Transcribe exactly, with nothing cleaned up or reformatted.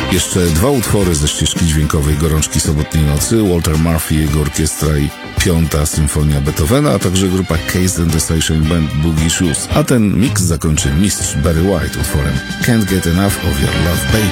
Jeszcze dwa utwory ze ścieżki dźwiękowej Gorączki sobotniej nocy, Walter Murphy, jego orkiestra i Piąta Symfonia Beethovena, a także grupa Case and the Station Band Boogie Shoes. A ten mix zakończy mistrz Barry White utworem Can't Get Enough of Your Love Baby.